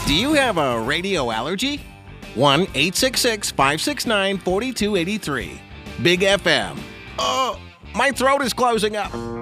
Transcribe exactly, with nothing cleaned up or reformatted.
Do you have a radio allergy? one eight six six, five six nine, four two eight three. Big F M. Oh, my throat is closing up.